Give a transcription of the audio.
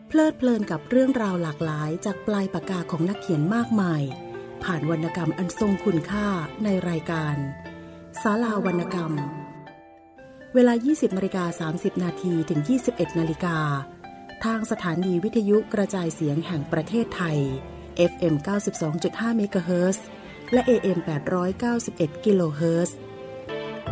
เพลิดเพลินกับเรื่องราวหลากหลายจากปลายปากกาของนักเขียนมากมายผ่านวรรณกรรมอันทรงคุณค่าในรายการศาลาวรรณกรรมเวลา 20:30 นาทีถึง 21 นาฬิกาทางสถานีวิทยุกระจายเสียงแห่งประเทศไทย FM 92.5 เมกะเฮิรตซ์และ AM 891 กิโลเฮิรตซ์